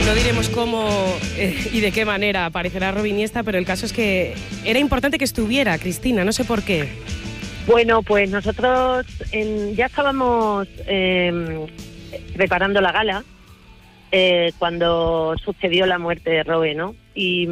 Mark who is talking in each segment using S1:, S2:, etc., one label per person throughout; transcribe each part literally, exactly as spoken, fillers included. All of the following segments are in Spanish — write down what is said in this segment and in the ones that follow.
S1: No diremos cómo eh, y de qué manera aparecerá Robe Iniesta, pero el caso es que era importante que estuviera, Cristina, no sé por qué.
S2: Bueno, pues nosotros en, ya estábamos eh, preparando la gala eh, cuando sucedió la muerte de Robe, ¿no? Y,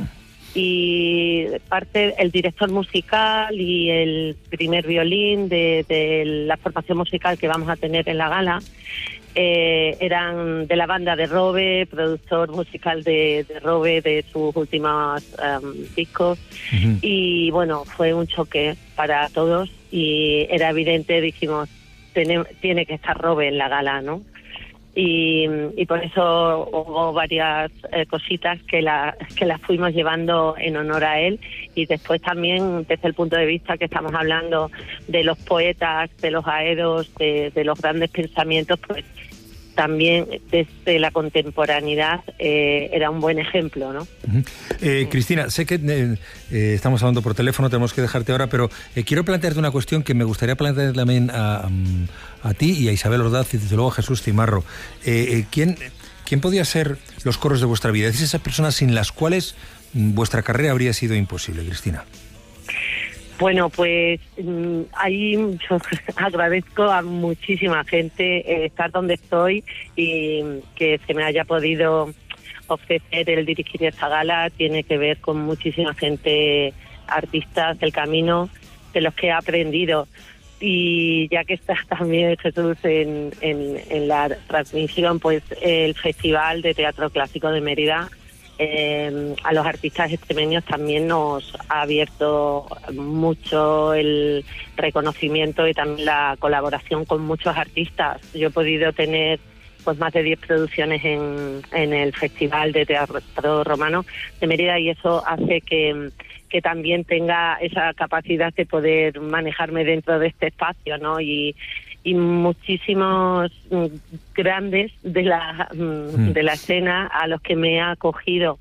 S2: y parte el director musical y el primer violín de, de la formación musical que vamos a tener en la gala Eh, eran de la banda de Robe, productor musical de, de Robe, de sus últimos um, discos. Uh-huh. Y bueno, fue un choque para todos y era evidente, dijimos, tiene, tiene que estar Robe en la gala, ¿no? Y, y por eso hubo varias eh, cositas que, la, que las fuimos llevando en honor a él, y después también desde el punto de vista que estamos hablando de los poetas, de los aedos, de, de los grandes pensamientos, pues también desde la contemporaneidad eh, era un buen ejemplo, ¿no?
S3: Uh-huh. Eh, Cristina, sé que eh, eh, estamos hablando por teléfono, tenemos que dejarte ahora, pero eh, quiero plantearte una cuestión que me gustaría plantear también a, a, a ti y a Isabel Ordaz y desde luego a Jesús Cimarro. Eh, eh, ¿quién, ¿Quién podía ser los coros de vuestra vida? ¿Es esas personas sin las cuales vuestra carrera habría sido imposible, Cristina?
S2: Bueno, pues ahí yo agradezco a muchísima gente eh, estar donde estoy y que se me haya podido ofrecer el dirigir esta gala. Tiene que ver con muchísima gente, artistas del camino, de los que he aprendido. Y ya que está también Jesús en, en, en la transmisión, pues el Festival de Teatro Clásico de Mérida, Eh, a los artistas extremeños también nos ha abierto mucho el reconocimiento y también la colaboración con muchos artistas. Yo he podido tener pues más de diez producciones en, en el Festival de Teatro Romano de Mérida, y eso hace que, que también tenga esa capacidad de poder manejarme dentro de este espacio, ¿no? Y y muchísimos grandes de la de la escena a los que me ha acogido.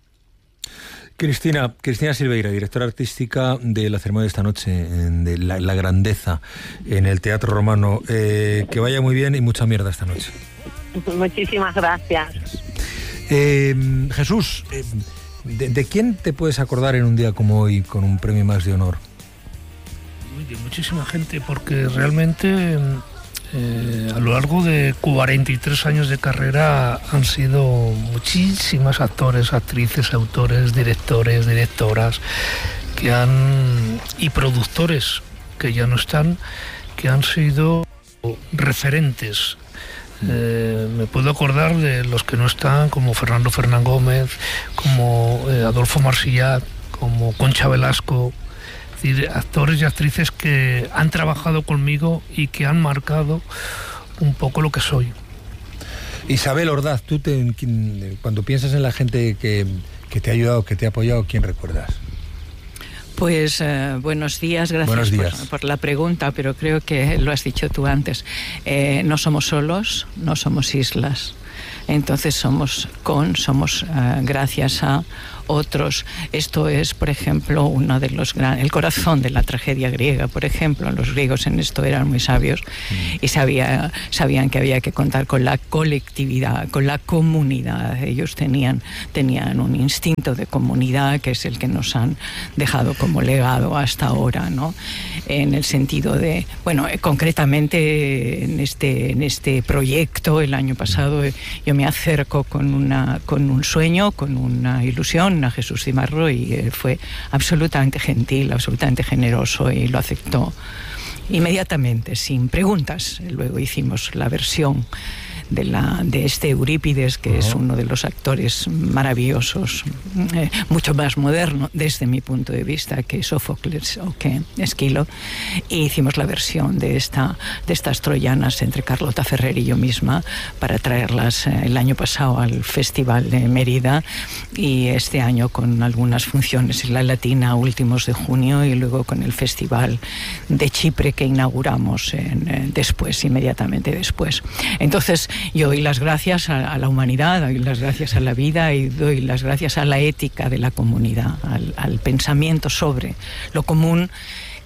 S3: Cristina, Cristina Silveira, directora artística de la ceremonia de esta noche, de la, la grandeza en el Teatro Romano. Eh, que vaya muy bien y mucha mierda esta noche.
S2: Muchísimas gracias.
S3: Eh, Jesús, eh, ¿de, ¿de quién te puedes acordar en un día como hoy con un premio Max de honor?
S4: De muchísima gente, porque realmente eh, a lo largo de cuarenta y tres años de carrera han sido muchísimas actores, actrices, autores, directores, directoras que han y productores que ya no están, que han sido referentes. Eh, me puedo acordar de los que no están, como Fernando Fernán Gómez, como eh, Adolfo Marsillat, como Concha Velasco. Actores y actrices que han trabajado conmigo y que han marcado un poco lo que soy.
S3: Isabel Ordaz, tú te, cuando piensas en la gente que, que te ha ayudado, que te ha apoyado, ¿quién recuerdas?
S5: Pues eh, buenos días, gracias
S3: buenos días.
S5: Por, por la pregunta, pero creo que lo has dicho tú antes. Eh, no somos solos, no somos islas. Entonces somos con, somos uh, gracias a otros. Esto es, por ejemplo, uno de los gran, el corazón de la tragedia griega, por ejemplo. Los griegos en esto eran muy sabios mm. y sabía, sabían que había que contar con la colectividad, con la comunidad. Ellos tenían, tenían un instinto de comunidad que es el que nos han dejado como legado hasta ahora, ¿no? En el sentido de, bueno, eh, concretamente en este, en este proyecto, el año pasado, eh, yo me acerco con, una, con un sueño, con una ilusión a Jesús Cimarro, y él fue absolutamente gentil, absolutamente generoso, y lo aceptó inmediatamente, sin preguntas. Luego hicimos la versión de, la, de este Eurípides, que uh-huh. es uno de los actores maravillosos, eh, mucho más moderno desde mi punto de vista que Sófocles o que Esquilo, y hicimos la versión de, esta, de estas troyanas entre Carlota Ferrer y yo misma para traerlas eh, el año pasado al Festival de Mérida, y este año con algunas funciones en la Latina a últimos de junio, y luego con el Festival de Chipre que inauguramos en, eh, después, inmediatamente después. Entonces yo doy las gracias a, a la humanidad, doy las gracias a la vida y doy las gracias a la ética de la comunidad, al, al pensamiento sobre lo común,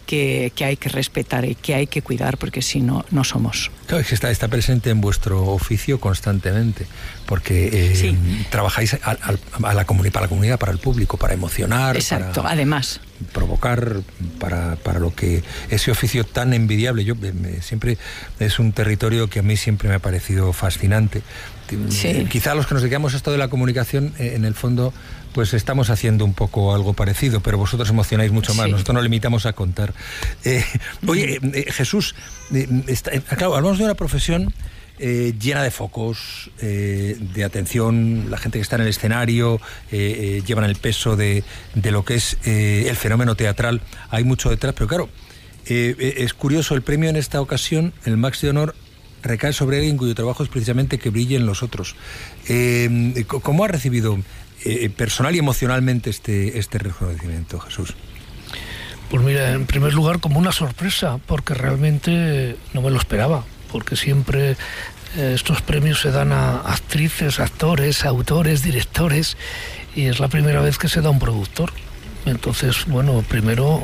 S5: que, que hay que respetar y que hay que cuidar, porque si no, no somos.
S3: Claro, es que está, está presente en vuestro oficio constantemente, porque eh,
S5: sí.
S3: trabajáis a, a, a la comuni- para la comunidad, para el público, para emocionar.
S5: Exacto,
S3: para
S5: además.
S3: provocar, para, para lo que ese oficio tan envidiable. Yo me, siempre es un territorio que a mí siempre me ha parecido fascinante. Sí. Quizá los que nos dedicamos a esto de la comunicación, eh, en el fondo, pues estamos haciendo un poco algo parecido, pero vosotros emocionáis mucho más. Sí. Nosotros nos limitamos a contar. Eh, oye, eh, Jesús, eh, está, eh, claro, hablamos de una profesión eh, llena de focos, eh, de atención, la gente que está en el escenario, eh, eh, llevan el peso de, de lo que es eh, el fenómeno teatral. Hay mucho detrás, pero claro, eh, es curioso, el premio en esta ocasión, el Max de Honor, recae sobre alguien cuyo trabajo es precisamente que brillen los otros. Eh, ¿Cómo ha recibido eh, personal y emocionalmente este, este reconocimiento, Jesús?
S4: Pues mira, en primer lugar como una sorpresa, porque realmente no me lo esperaba, porque siempre eh, estos premios se dan a actrices, actores, autores, directores, y es la primera vez que se da a un productor. Entonces, bueno, primero...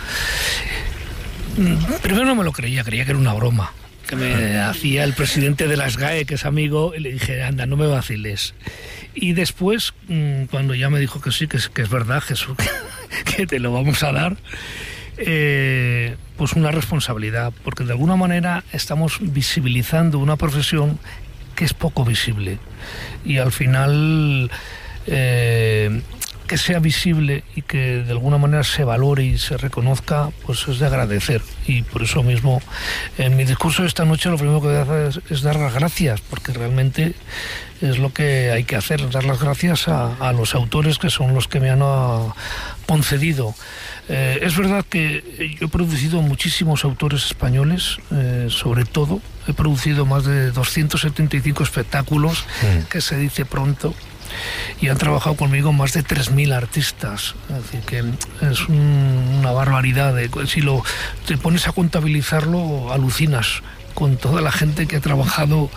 S4: Um, primero no me lo creía, creía que era una broma que me hacía el presidente de la S G A E, que es amigo, y le dije, anda, no me vaciles. Y después, cuando ya me dijo que sí, que es, que es verdad, Jesús, que, que te lo vamos a dar, eh, pues una responsabilidad, porque de alguna manera estamos visibilizando una profesión que es poco visible. Y al final... Eh, que sea visible y que de alguna manera se valore y se reconozca, pues es de agradecer. Y por eso mismo, en mi discurso de esta noche, lo primero que voy a hacer es, es dar las gracias, porque realmente es lo que hay que hacer, dar las gracias a, a los autores que son los que me han uh, concedido. Eh, es verdad que yo he producido muchísimos autores españoles, eh, sobre todo, he producido más de doscientos setenta y cinco espectáculos, sí. que se dice pronto, y han trabajado conmigo más de tres mil artistas. Es decir, que es un, una barbaridad. De, si lo, te pones a contabilizarlo, alucinas con toda la gente que ha trabajado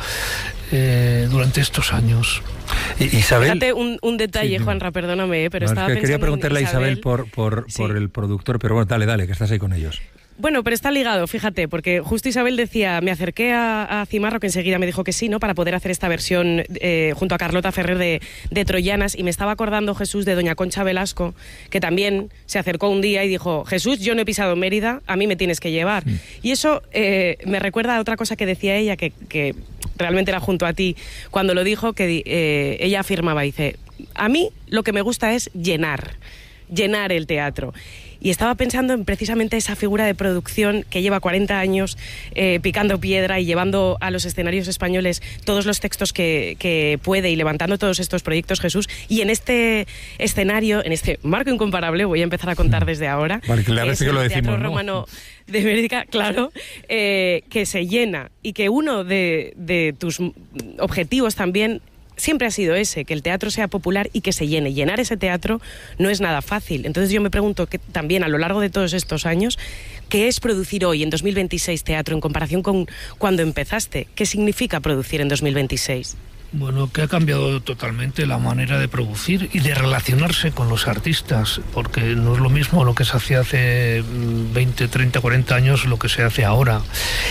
S4: eh, durante estos años.
S3: Isabel,
S1: fíjate un, un detalle, sí, Juanra, perdóname, pero no, estaba
S3: es que
S1: pensando
S3: quería preguntarle a Isabel,
S1: Isabel
S3: por, por, sí. por el productor, pero bueno, dale, dale, que estás ahí con ellos.
S1: Bueno, pero está ligado, fíjate, porque justo Isabel decía, me acerqué a, a Cimarro, que enseguida me dijo que sí, ¿no?, para poder hacer esta versión eh, junto a Carlota Ferrer de, de Troyanas, y me estaba acordando, Jesús, de doña Concha Velasco, que también se acercó un día y dijo, Jesús, yo no he pisado Mérida, a mí me tienes que llevar. Mm. Y eso eh, me recuerda a otra cosa que decía ella, que, que realmente era junto a ti, cuando lo dijo, que eh, ella afirmaba, dice, a mí lo que me gusta es llenar, llenar el teatro. Y estaba pensando en precisamente esa figura de producción que lleva cuarenta años eh, picando piedra y llevando a los escenarios españoles todos los textos que, que puede y levantando todos estos proyectos, Jesús. Y en este escenario, en este marco incomparable, voy a empezar a contar desde ahora,
S3: vale, que, es que lo
S1: el
S3: decimos,
S1: Teatro
S3: ¿no?
S1: Romano de Mérida, claro, eh, que se llena, y que uno de, de tus objetivos también siempre ha sido ese, que el teatro sea popular y que se llene. Llenar ese teatro no es nada fácil. Entonces yo me pregunto que también a lo largo de todos estos años, ¿qué es producir hoy en dos mil veintiséis teatro en comparación con cuando empezaste? ¿Qué significa producir en dos mil veintiséis?
S4: Bueno, que ha cambiado totalmente la manera de producir y de relacionarse con los artistas, porque no es lo mismo lo que se hacía hace veinte, treinta, cuarenta años, lo que se hace ahora.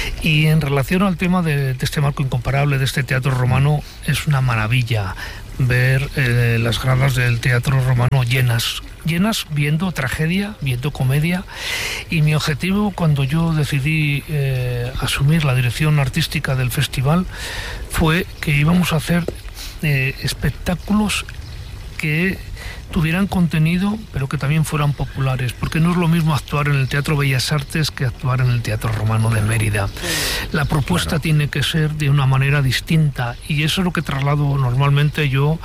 S4: Y en relación al tema de, de este marco incomparable, de este teatro romano, es una maravilla ver eh, las gradas del Teatro Romano llenas, llenas viendo tragedia, viendo comedia. Y mi objetivo, cuando yo decidí eh, asumir la dirección artística del festival, fue que íbamos a hacer eh, espectáculos que tuvieran contenido, pero que también fueran populares, porque no es lo mismo actuar en el Teatro Bellas Artes que actuar en el Teatro Romano de Mérida. La propuesta claro. tiene que ser de una manera distinta, y eso es lo que traslado normalmente yo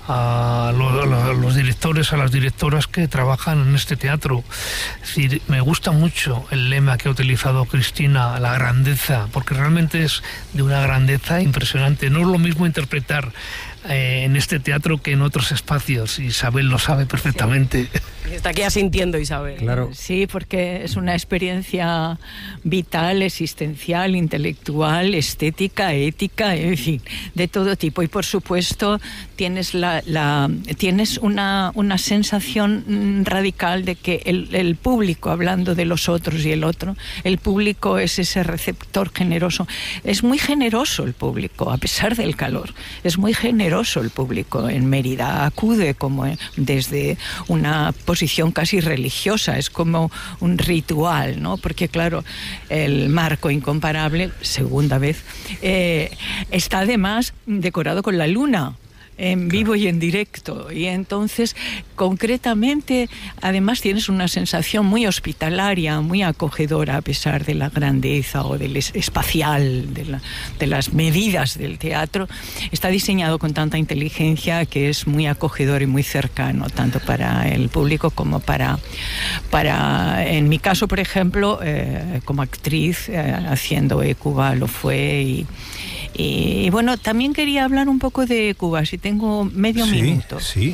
S4: a los, a los directores, a las directoras que trabajan en este teatro. Es decir, me gusta mucho el lema que ha utilizado Cristina, la grandeza, porque realmente es de una grandeza impresionante. No es lo mismo interpretar Eh, en este teatro que en otros espacios. Isabel lo sabe perfectamente.
S1: Está aquí asintiendo Isabel.
S3: Claro.
S5: Sí, porque es una experiencia vital, existencial, intelectual, estética, ética, en fin, de todo tipo. Y por supuesto tienes la, la tienes una, una sensación radical de que el, el público, hablando de los otros y el otro, el público es ese receptor generoso. Es muy generoso el público, a pesar del calor. Es muy generoso el público en Mérida. Acude como desde una posición casi religiosa, es como un ritual, ¿no? Porque claro, el marco incomparable, segunda vez, eh, está además decorado con la luna, en vivo y en directo, y entonces concretamente además tienes una sensación muy hospitalaria, muy acogedora, a pesar de la grandeza o del espacial, de, la, de las medidas del teatro. Está diseñado con tanta inteligencia que es muy acogedor y muy cercano, tanto para el público como para, para en mi caso, por ejemplo, eh, como actriz, eh, haciendo Hécuba lo fue. y Y bueno, también quería hablar un poco de Cuba, si tengo medio
S3: sí,
S5: minuto.
S3: Sí,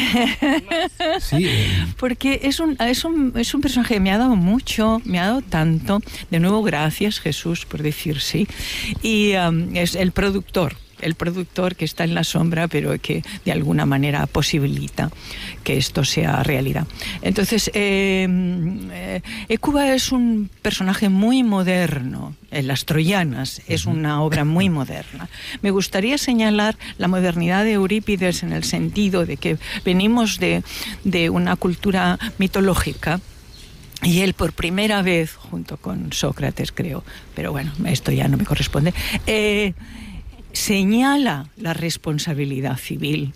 S3: sí. eh.
S5: Porque es un, es, un, es un personaje que me ha dado mucho, me ha dado tanto. De nuevo, gracias Jesús por decir sí. Y um, es el productor. El productor que está en la sombra, pero que de alguna manera posibilita que esto sea realidad. Entonces, eh, eh, Cuba es un personaje muy moderno. En Las Troyanas es una obra muy moderna. Me gustaría señalar la modernidad de Eurípides en el sentido de que venimos de, de una cultura mitológica. Y él por primera vez, junto con Sócrates creo, pero bueno, esto ya no me corresponde, eh, señala la responsabilidad civil.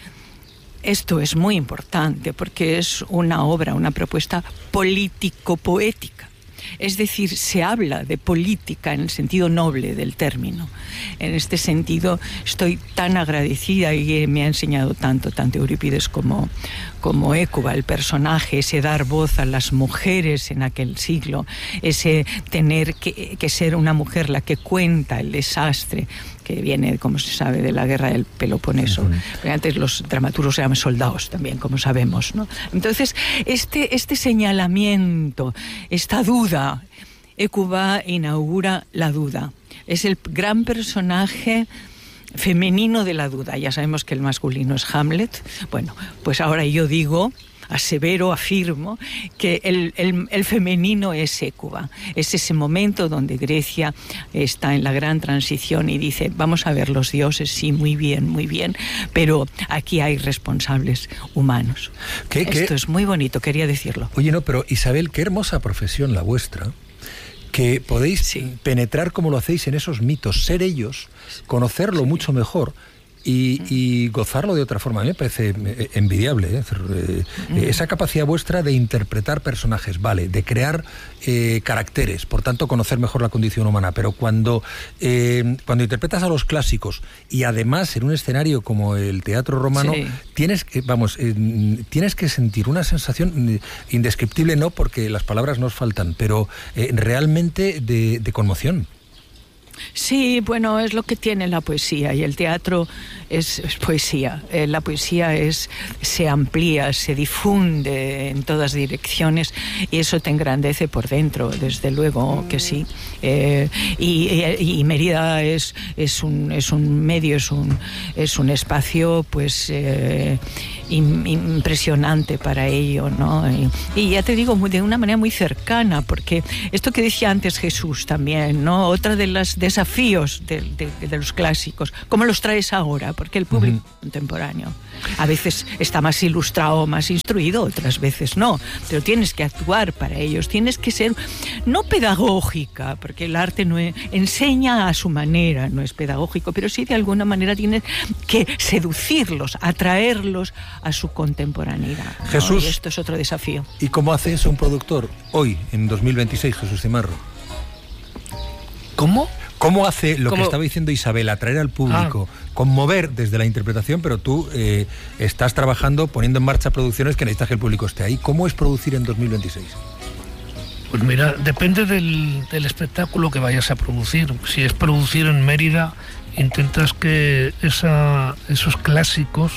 S5: Esto es muy importante porque es una obra, una propuesta político-poética. Es decir, se habla de política en el sentido noble del término. En este sentido estoy tan agradecida y me ha enseñado tanto, tanto Eurípides como, como Hécuba, el personaje, ese dar voz a las mujeres en aquel siglo, ese tener que, que ser una mujer la que cuenta el desastre que viene, como se sabe, de la guerra del Peloponeso. Uh-huh. Porque antes los dramaturgos eran soldados también, como sabemos, ¿no? Entonces, este, este señalamiento, esta duda, Hécuba inaugura la duda. Es el gran personaje femenino de la duda. Ya sabemos que el masculino es Hamlet. Bueno, pues ahora yo digo, asevero, afirmo, que el, el, el femenino es Hécuba. Es ese momento donde Grecia está en la gran transición y dice, vamos a ver los dioses, sí, muy bien, muy bien, pero aquí hay responsables humanos. ¿Qué, Esto qué? Es muy bonito, quería decirlo.
S3: Oye, no, pero Isabel, qué hermosa profesión la vuestra, que podéis sí. penetrar como lo hacéis en esos mitos, ser ellos, conocerlo sí. mucho mejor. Y, y gozarlo de otra forma. A mí me parece envidiable, ¿eh? Eh, mm. esa capacidad vuestra de interpretar personajes, vale, de crear eh, caracteres, por tanto conocer mejor la condición humana, pero cuando, eh, cuando interpretas a los clásicos y además en un escenario como el teatro romano, sí. tienes que, vamos, eh, tienes que sentir una sensación indescriptible, no porque las palabras nos faltan, pero eh, realmente de, de conmoción.
S5: Sí, bueno, es lo que tiene la poesía y el teatro es, es poesía. Eh, la poesía es se amplía, se difunde en todas direcciones y eso te engrandece por dentro, desde luego que sí. Eh, y, y, y Mérida es, es, un, es un medio, es un, es un espacio pues eh, im, impresionante para ello, ¿no? Y, y ya te digo, de una manera muy cercana, porque esto que decía antes Jesús también, ¿no? Otra de las desafíos de, de, de los clásicos, ¿cómo los traes ahora? Porque el público uh-huh. contemporáneo a veces está más ilustrado, más instruido, otras veces no, pero tienes que actuar para ellos, tienes que ser no pedagógica, porque el arte no es, enseña a su manera, no es pedagógico, pero sí de alguna manera tienes que seducirlos, atraerlos a su contemporaneidad, ¿no?
S3: Jesús,
S5: y esto es otro desafío.
S3: ¿Y cómo hace eso un productor hoy, en dos mil veintiséis, Jesús Cimarro?
S4: ¿Cómo?
S3: ¿Cómo hace lo
S1: ¿Cómo?
S3: que estaba diciendo Isabel, atraer al público, ah. conmover desde la interpretación, pero tú eh, estás trabajando, poniendo en marcha producciones que necesitas que el público esté ahí? ¿Cómo es producir en dos mil veintiséis?
S4: Pues mira, depende del, del espectáculo que vayas a producir. Si es producir en Mérida, intentas que esa, esos clásicos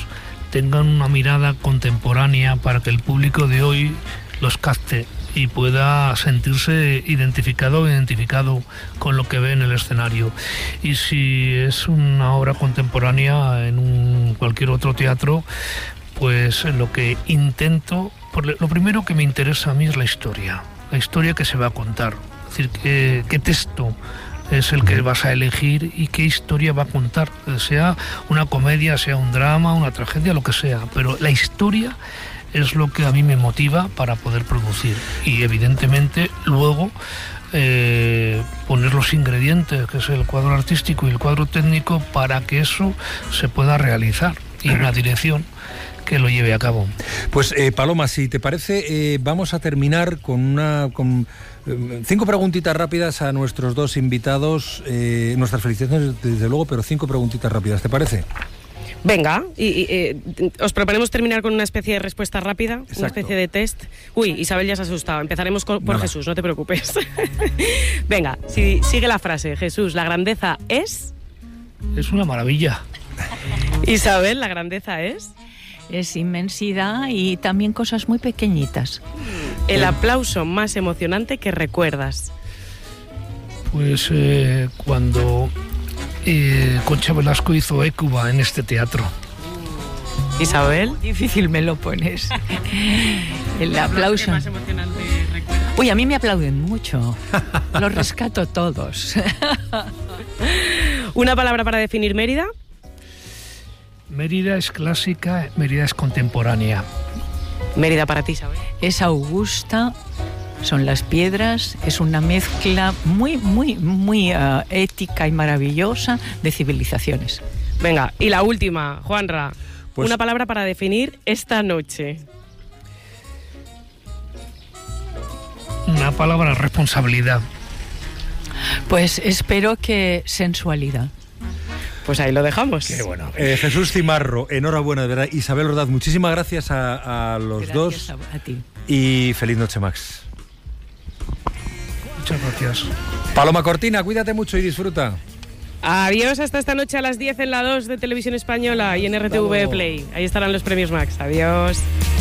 S4: tengan una mirada contemporánea para que el público de hoy los capte y pueda sentirse identificado o identificado con lo que ve en el escenario. Y si es una obra contemporánea en un, cualquier otro teatro, pues lo que intento, lo primero que me interesa a mí es la historia, la historia que se va a contar, es decir, qué, qué texto es el que vas a elegir y qué historia va a contar, sea una comedia, sea un drama, una tragedia, lo que sea, pero la historia es lo que a mí me motiva para poder producir y evidentemente luego eh, poner los ingredientes, que es el cuadro artístico y el cuadro técnico, para que eso se pueda realizar, y una dirección que lo lleve a cabo.
S3: Pues eh, Paloma, si te parece, eh, vamos a terminar con una con eh, cinco preguntitas rápidas a nuestros dos invitados, eh, nuestras felicitaciones desde luego, pero cinco preguntitas rápidas, ¿te parece?
S1: Venga, y, y eh, os proponemos terminar con una especie de respuesta rápida, Exacto. una especie de test. Uy, Isabel ya se ha asustado. Empezaremos con, por Nada. Jesús, no te preocupes. Venga, si, sigue la frase. Jesús, ¿la grandeza es?
S4: Es una maravilla.
S1: Isabel, ¿la grandeza es?
S5: Es inmensidad y también cosas muy pequeñitas.
S1: El aplauso más emocionante que recuerdas.
S4: Pues eh, cuando eh, Concha Velasco hizo Hécuba en este teatro.
S1: Isabel,
S5: difícil me lo pones. El aplauso
S1: más emocionante recuerdas.
S5: Uy, a mí me aplauden mucho. Los rescato todos.
S1: Una palabra para definir Mérida.
S4: Mérida es clásica, Mérida es contemporánea.
S1: Mérida para ti, ¿sabes?
S5: Es augusta, son las piedras, es una mezcla muy, muy, muy uh, ética y maravillosa de civilizaciones.
S1: Venga, y la última, Juanra. Pues una palabra para definir esta noche.
S4: Una palabra, responsabilidad.
S5: Pues espero que sensualidad.
S1: Pues ahí lo dejamos.
S3: Qué bueno. Eh, Jesús Cimarro, enhorabuena, de verdad. Isabel Ordaz, muchísimas gracias a, a los
S5: gracias
S3: dos.
S5: A, a ti.
S3: Y feliz noche, Max.
S4: Muchas gracias.
S3: Paloma Cortina, cuídate mucho y disfruta.
S1: Adiós, hasta esta noche a las diez en la dos de Televisión Española y en R T V Play. Ahí estarán los premios Max. Adiós.